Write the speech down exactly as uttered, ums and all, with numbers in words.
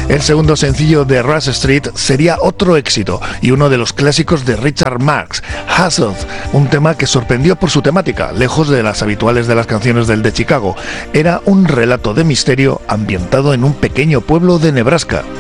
El segundo sencillo de Rush Street sería otro éxito y uno de los clásicos de Richard Marx, Hustled, un tema que sorprendió por su temática, lejos de las habituales de las canciones del de Chicago. Era un relato de misterio ambientado en un pequeño pueblo de Nebraska.